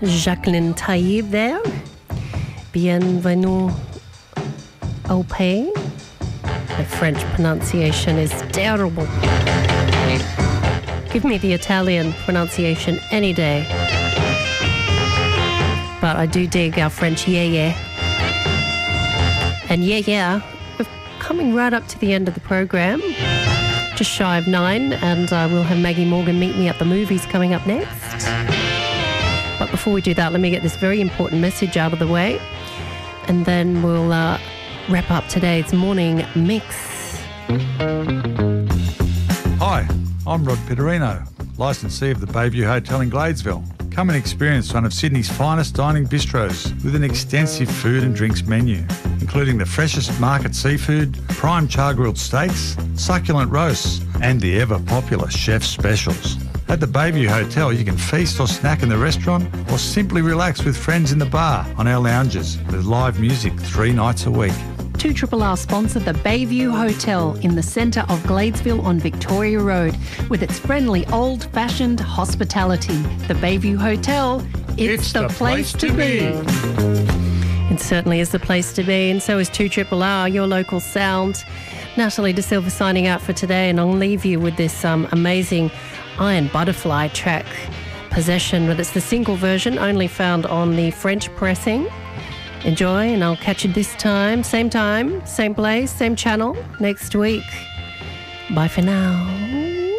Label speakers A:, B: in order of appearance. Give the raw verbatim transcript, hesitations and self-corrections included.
A: Jacqueline Taïb there. Bienvenue au pays. The French pronunciation is terrible. Give me the Italian pronunciation any day. But I do dig our French yeah yeah. And yeah yeah, we're coming right up to the end of the program. Just shy of nine, and uh, we'll have Maggie Morgan meet me at the movies coming up next. But before we do that, let me get this very important message out of the way, and then we'll uh, wrap up today's morning mix.
B: Hi, I'm Rod Pitterino, licensee of the Bayview Hotel in Gladesville. Come and experience one of Sydney's finest dining bistros with an extensive food and drinks menu, including the freshest market seafood, prime char-grilled steaks, succulent roasts, and the ever-popular chef's specials. At the Bayview Hotel, you can feast or snack in the restaurant or simply relax with friends in the bar on our lounges with live music three nights a week.
C: two R R sponsor the Bayview Hotel in the centre of Gladesville on Victoria Road with its friendly old-fashioned hospitality. The Bayview Hotel, it's, it's the, the place, place to be.
A: It certainly is the place to be, and so is two R R R, your local sound. Natalie De Silva signing out for today, and I'll leave you with this um, amazing Iron Butterfly track, Possession, but it's the single version only found on the French pressing. Enjoy, and I'll catch you this time, same time, same place, same channel next week. Bye for now.